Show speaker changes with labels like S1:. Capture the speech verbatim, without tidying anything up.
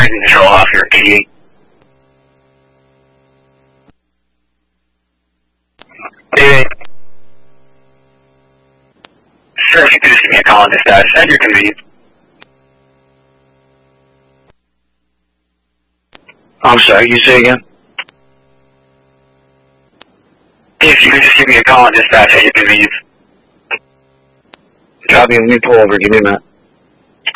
S1: Cruise control off here, eighty-eight. eighty-eight. Sir, if you could just give me a call on dispatch at your convenience. I'm sorry, you say again? If you could just give me a call on dispatch at your convenience.
S2: Copy, let me pull over, give me a minute.